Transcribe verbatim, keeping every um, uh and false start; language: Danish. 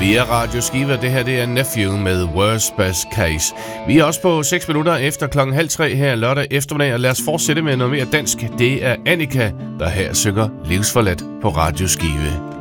Vi er Radio Skive, det her det er Nephew med Worst Best Case. Vi er også på seks minutter efter klokken halv tre her lørdag eftermiddag, og lad os fortsætte med noget mere dansk. Det er Annika, der her synger Livsforladt på Radio Skive.